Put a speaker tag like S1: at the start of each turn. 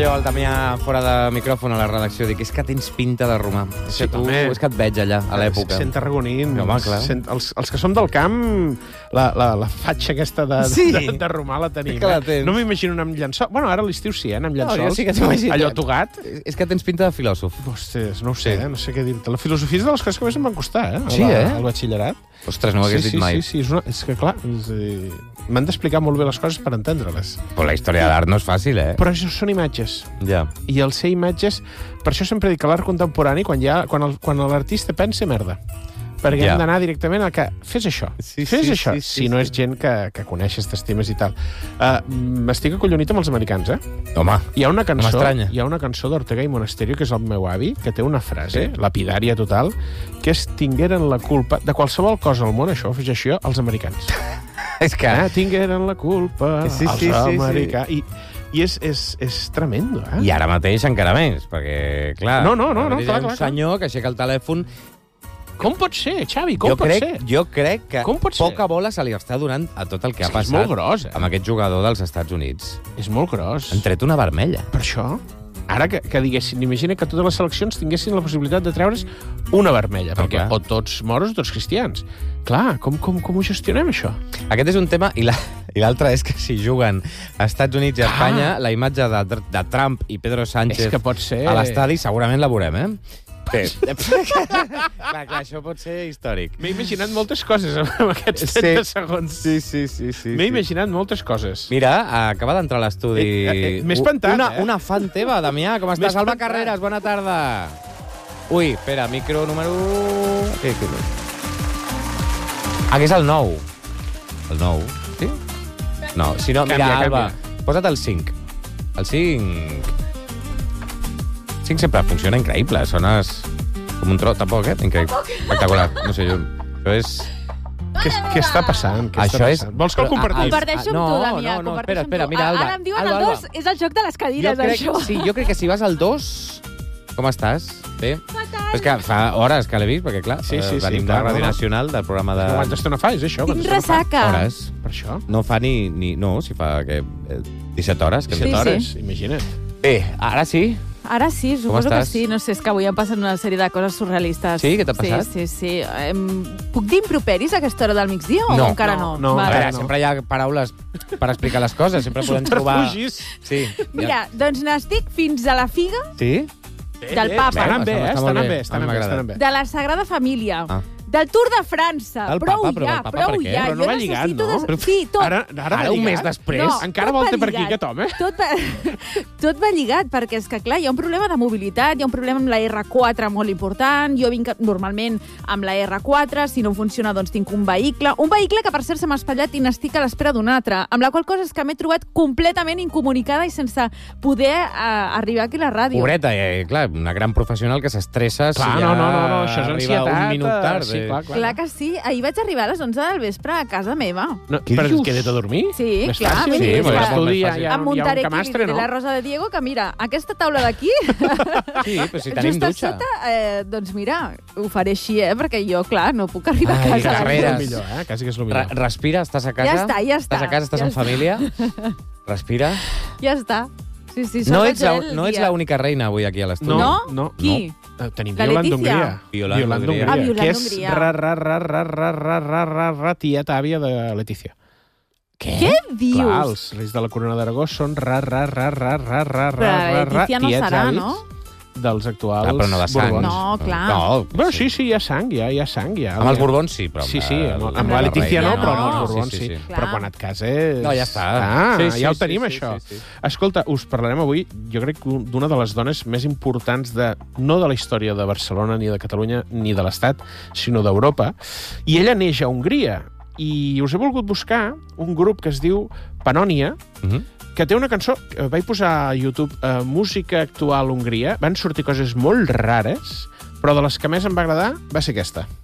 S1: jo el Damià fora de micròfon a la redacció. Dic, és que tens pinta de romà.
S2: Sí,
S1: tu,
S2: també.
S1: és que et veig allà, a l'època.
S2: Sent arragonint.
S1: Home, clar.
S2: Els que som del camp, la fatxa aquesta de romà la tenim.
S1: Que la tens.
S2: No m'imagino anar amb llençol. Bueno, ara a l'estiu sí, anar amb llençols.
S1: jo sí que t'imagino.
S2: Allò togat.
S1: És que tens pinta de filòsof.
S2: Ostres, no ho sé, no sé què dir-te. La filosofia és de les coses que més em van costar,
S1: Sí,
S2: al batxillerat.
S1: Ostres, no ho hagués dit mai.
S2: Sí, és que clar, m'han d'explicar molt bé les coses per entendre-les.
S1: Però la història de l'art no és fàcil,
S2: Però això són imatges.
S1: Ja.
S2: I el ser imatges... Per això sempre dic que l'art contemporani, quan l'artista pensa, merda. Perquè hem d'anar directament a que fes això, fes això, si no és gent que coneixes, t'estimes i tal. M'estic acollonit amb els americans,
S1: Home,
S2: Hi ha una
S1: no m'estranya.
S2: cançó d'Ortega i Monasterio, que és el meu avi, que té una frase, lapidària total, que és tingueren la culpa de qualsevol cosa al món, això, fes això, els americans.
S1: És que...
S2: Tingueren la culpa els americans. I és tremendo,
S1: I ara mateix encara més, perquè, clar...
S2: No,
S1: hi ha un senyor que aixeca el telèfon...
S2: Com pot ser, Xavi? Com pot ser?
S1: Jo crec que poca bola se li està donant a tot el que ha passat.
S2: És molt gros,
S1: amb aquest jugador dels Estats Units.
S2: És molt gros.
S1: Han tret una vermella.
S2: Per això, ara que diguessin, imagina que totes les seleccions tinguessin la possibilitat de treure's una vermella, perquè o tots moros o tots cristians. Clar, com ho gestionem, això?
S1: Aquest és un tema, i l'altre és que si juguen a Estats Units i a Espanya, la imatge de Trump i Pedro Sánchez a l'estadi segurament la veurem, Clar, això pot ser històric.
S2: M'he imaginat moltes coses amb aquests 30 segons.
S1: Sí.
S2: M'he imaginat moltes coses.
S1: Mira, acaba d'entrar a l'estudi...
S2: M'he espantat,
S1: Una fan teva, Damià, com estàs? Alba Carreras, bona tarda. Ui, espera, micro número... Aquí és el 9. El 9, sí? No, si no, mira, Alba, posa't el 5. El 5... 5 sempre funciona increïble, sones com un tro, tampoc, increïble, espectacular, no sé, això és...
S2: Què està passant? Vols que el compartim?
S3: Comparteixo amb tu, Damià.
S1: No, espera, mira, Alba.
S3: Ara em diuen el 2, és el joc de les cadires, això.
S1: Sí, jo crec que si vas al 2... Com estàs? Bé?
S3: Fatal.
S1: És que fa hores que l'he vist, perquè clar, venim de Ràdio Nacional, del programa de...
S2: Quanta estona fa, és això?
S3: Tinc ressaca.
S1: Hores.
S2: Per això?
S1: No fa ni... No, si fa 17 hores.
S2: 17 hores, imagina't.
S1: Bé, ara sí.
S3: Ara sí, suposo que sí. No sé, és que avui han passat una sèrie de coses surrealistes.
S1: Sí? Què t'ha passat?
S3: Sí. Puc dir improperis a aquesta hora del migdia o encara no?
S2: No.
S1: A veure, sempre hi ha paraules per explicar les coses, sempre podem trobar...
S2: Sí.
S3: Mira, doncs n'estic fins a la figa del papa.
S2: Estan bé.
S3: De la Sagrada Família. Del Tour de França. Prou ja.
S2: Però no va lligat, no?
S3: Sí, tot.
S2: Ara
S1: un mes després.
S2: Encara vol ter per aquí aquest home?
S3: Tot va lligat, perquè és que, clar, hi ha un problema de mobilitat, hi ha un problema amb la R4 molt important. Jo vinc normalment amb la R4, si no funciona, doncs tinc un vehicle. Un vehicle que, per cert, se m'ha espatllat i n'estic a l'espera d'un altre. Amb la qual cosa és que m'he trobat completament incomunicada i sense poder arribar aquí a la ràdio.
S1: Pobreta, clar, una gran professional que s'estressa si ja
S2: això és
S1: arriba
S2: ansietat,
S1: un minut tard.
S2: Sí,
S3: clar que sí. Ahir vaig arribar a les 11 del vespre a casa meva.
S2: Però et quedes a dormir?
S3: Sí,
S2: més
S3: clar.
S2: Fàcil.
S3: Sí,
S2: molt més fàcil.
S3: Em muntaré aquí la Rosa de Diego, que mira, aquesta taula d'aquí...
S1: Sí, però si tenim dutxa.
S3: Just a sota, doncs mira, ho faré així, perquè jo, clar, no puc arribar a casa.
S2: Carreras. Quasi que és el millor.
S1: Respira, estàs a casa?
S3: Ja està.
S1: Estàs a casa, estàs en família? Respira.
S3: Ja està. Sí,
S1: no ets l'única reina avui aquí a l'estudi.
S3: No? Qui?
S2: Tenim Violant d'Hongria.
S1: Violant d'Hongria.
S2: Que és tieta àvia de Letícia.
S3: Què dius?
S2: Clar, els reis de la Corona d'Aragó són
S3: Letícia no serà, no?
S2: Dels actuals
S1: però no de sang.
S2: Borbons.
S3: No, clar.
S2: Bueno, sí, hi ha sang, hi ha sang.
S1: Amb els Borbons sí, però...
S2: Sí, amb la Letícia no, però amb els Borbons sí. Però quan et cases...
S1: No, ja està.
S2: Ja ho tenim, això. Escolta, us parlarem avui, jo crec, d'una de les dones més importants no de la història de Barcelona, ni de Catalunya, ni de l'Estat, sinó d'Europa. I ella neix a Hongria. I us he volgut buscar un grup que es diu Pannonia, que té una cançó, vaig posar a YouTube música actual Hongria, van sortir coses molt rares, però de les que més em va agradar va ser aquesta.